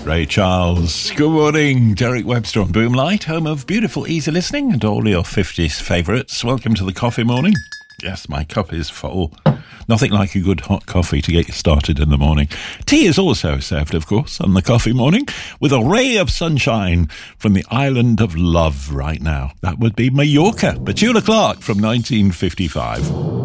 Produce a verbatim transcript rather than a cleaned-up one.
Ray Charles. Good morning, Derek Webster on Boomlight, home of beautiful easy listening and all your fifties favourites. Welcome to the coffee morning. Yes, my cup is full. Nothing like a good hot coffee to get you started in the morning. Tea is also served, of course, on the coffee morning with a ray of sunshine from the island of love right now. That would be Mallorca. Petula Clark from nineteen fifty-five.